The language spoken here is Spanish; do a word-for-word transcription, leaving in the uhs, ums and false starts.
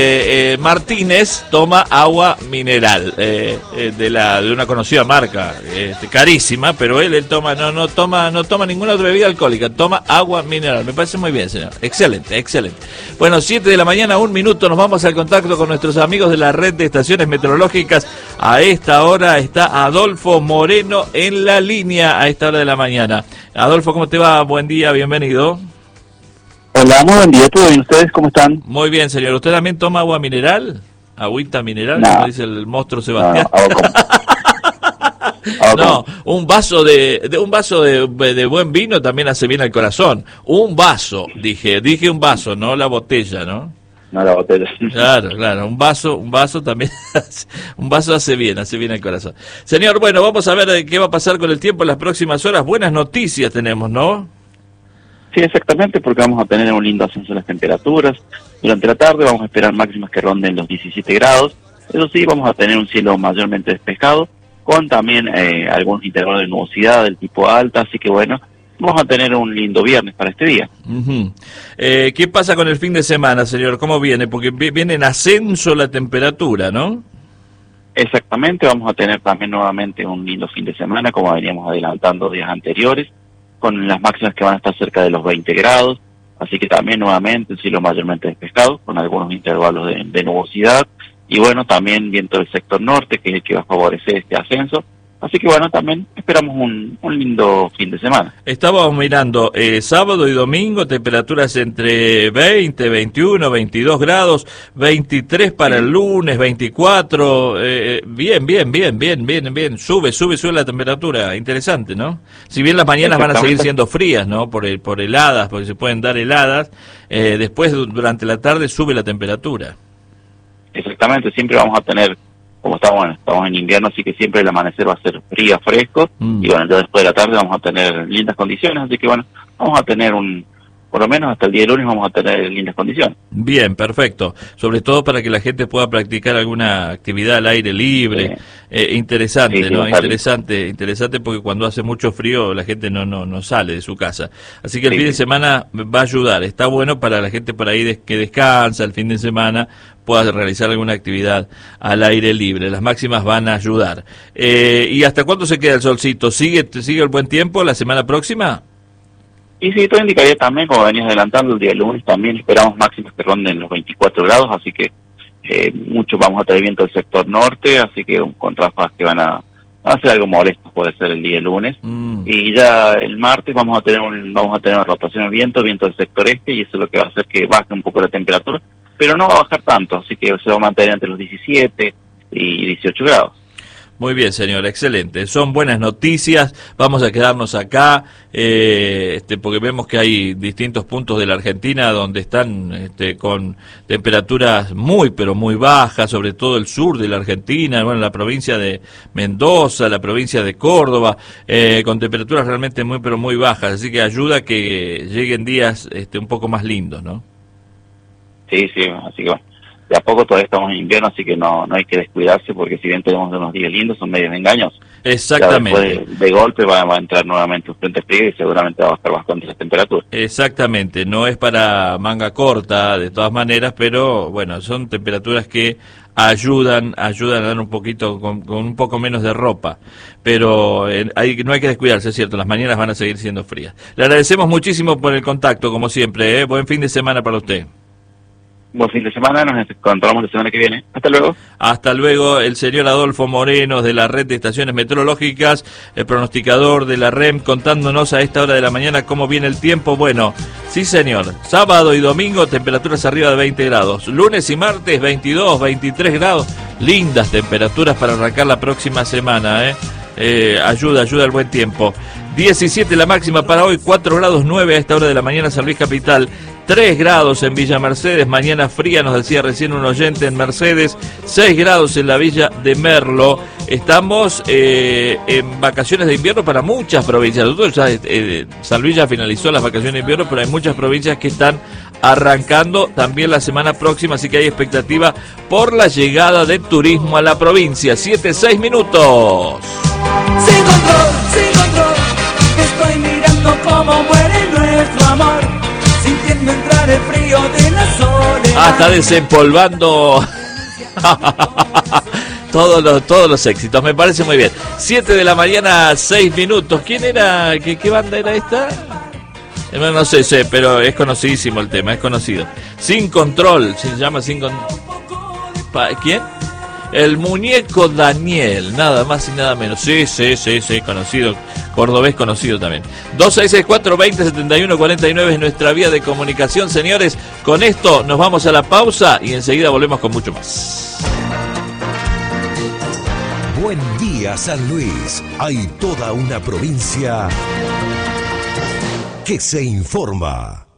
Eh, eh, Martínez toma agua mineral eh, eh, de la de una conocida marca, eh, carísima, pero él, él toma no no toma no toma ninguna otra bebida alcohólica, toma agua mineral. Me parece muy bien, señor. Excelente, excelente. Bueno, siete de la mañana, un minuto, nos vamos al contacto con nuestros amigos de la red de estaciones meteorológicas. A esta hora está Adolfo Moreno en la línea a esta hora de la mañana. Adolfo, ¿cómo te va? Buen día, bienvenido. Hola, muy buen día. ¿Todo bien? ¿Ustedes cómo están? Muy bien, señor. ¿Usted también toma agua mineral? ¿Agüita mineral? No. Como dice el monstruo Sebastián. No, no, un vaso de, de un vaso de, de buen vino también hace bien al corazón. Un vaso, dije, dije un vaso, no la botella, ¿no? No la botella. Claro, claro, un vaso, un vaso también, un vaso hace bien, hace bien al corazón. Señor, bueno, vamos a ver qué va a pasar con el tiempo en las próximas horas. Buenas noticias tenemos, ¿no? Sí, exactamente, porque vamos a tener un lindo ascenso en las temperaturas. Durante la tarde vamos a esperar máximas que ronden los diecisiete grados. Eso sí, vamos a tener un cielo mayormente despejado, con también eh, algunos intervalos de nubosidad del tipo alta, así que bueno, vamos a tener un lindo viernes para este día. Uh-huh. eh, ¿Qué pasa con el fin de semana, señor? ¿Cómo viene? Porque viene en ascenso la temperatura, ¿no? Exactamente, vamos a tener también nuevamente un lindo fin de semana, como veníamos adelantando días anteriores, con las máximas que van a estar cerca de los veinte grados, así que también nuevamente el cielo mayormente despejado, con algunos intervalos de, de nubosidad, y bueno, también viento del sector norte, que es el que va a favorecer este ascenso, así que bueno, también esperamos un, un lindo fin de semana. Estábamos mirando eh, sábado y domingo, temperaturas entre veinte, veintiuno, veintidós grados, veintitrés para el lunes, veinticuatro, eh, bien, bien, bien, bien, bien, bien, sube, sube, sube la temperatura, interesante, ¿no? Si bien las mañanas van a seguir siendo frías, ¿no? Por el, por heladas, porque se pueden dar heladas, eh, después durante la tarde sube la temperatura. Exactamente, siempre vamos a tener, como estamos, estamos en invierno, así que siempre el amanecer va a ser frío, fresco, mm. y bueno, ya después de la tarde vamos a tener lindas condiciones, así que bueno, vamos a tener un, por lo menos hasta el día de lunes vamos a tener lindas condiciones. Bien, perfecto, sobre todo para que la gente pueda practicar alguna actividad al aire libre, sí. eh, interesante, sí, sí, ¿no? Interesante, interesante porque cuando hace mucho frío la gente no no no sale de su casa, así que el sí, fin de semana va a ayudar, está bueno para la gente por ahí des que descansa el fin de semana, pueda realizar alguna actividad al aire libre. Las máximas van a ayudar. Eh, ¿Y hasta cuándo se queda el solcito? ¿Sigue sigue el buen tiempo la semana próxima? Y sí, todo indicaría también, como venías adelantando, el día lunes también esperamos máximas que ronden los veinticuatro grados, así que eh, mucho vamos a tener viento del sector norte, así que con ráfagas que van a, van a ser algo molesto, puede ser el día lunes. Mm. Y ya el martes vamos a tener un, vamos a tener una rotación de viento, viento del sector este, y eso es lo que va a hacer que baje un poco la temperatura, pero no va a bajar tanto, así que se va a mantener entre los diecisiete y dieciocho grados. Muy bien, señor, excelente. Son buenas noticias. Vamos a quedarnos acá, eh, este, porque vemos que hay distintos puntos de la Argentina donde están este, con temperaturas muy, pero muy bajas, sobre todo el sur de la Argentina, bueno, la provincia de Mendoza, la provincia de Córdoba, eh, con temperaturas realmente muy, pero muy bajas. Así que ayuda a que lleguen días este, un poco más lindos, ¿no? Sí, sí, así que bueno. De a poco todavía estamos en invierno, así que no no hay que descuidarse, porque si bien tenemos unos días lindos, son medios engaños. Exactamente. Después de, de golpe va, va a entrar nuevamente un frente frío y seguramente va a bajar bastante la temperatura. Exactamente, no es para manga corta de todas maneras, pero bueno, son temperaturas que ayudan, ayudan a dar un poquito, con, con un poco menos de ropa, pero eh, hay, no hay que descuidarse, es cierto, las mañanas van a seguir siendo frías. Le agradecemos muchísimo por el contacto, como siempre, ¿eh? Buen fin de semana para usted. Buen fin de semana, nos encontramos la semana que viene. Hasta luego. Hasta luego, el señor Adolfo Moreno de la red de estaciones meteorológicas, el pronosticador de la R E M, contándonos a esta hora de la mañana cómo viene el tiempo. Bueno, sí señor, sábado y domingo temperaturas arriba de veinte grados, lunes y martes veintidós, veintitrés grados, lindas temperaturas para arrancar la próxima semana, ¿eh? Eh, ayuda, ayuda el buen tiempo. diecisiete la máxima para hoy, cuatro grados nueve a esta hora de la mañana, San Luis Capital. tres grados en Villa Mercedes, mañana fría, nos decía recién un oyente en Mercedes, seis grados en la Villa de Merlo. Estamos eh, en vacaciones de invierno para muchas provincias. Nosotros ya, eh, San Luis ya finalizó las vacaciones de invierno, pero hay muchas provincias que están arrancando también la semana próxima, así que hay expectativa por la llegada del turismo a la provincia. siete, seis minutos. Sin control, sin control, estoy mirando cómo muere nuestro amor, sintiendo entrar el frío de la soledad. Ah, está desempolvando todos los, todos los éxitos, me parece muy bien. siete de la mañana, seis minutos. ¿Quién era? ¿Qué, qué banda era esta? No, no sé, sé, pero es conocidísimo el tema, es conocido. Sin Control, se llama Sin Control. ¿Quién? El Muñeco Daniel, nada más y nada menos. Sí, sí, sí, sí, conocido. Cordobés conocido también. dos seis seis cuatro veinte setenta y uno cuarenta y nueve es nuestra vía de comunicación, señores. Con esto nos vamos a la pausa y enseguida volvemos con mucho más. Buen día, San Luis. Hay toda una provincia que se informa.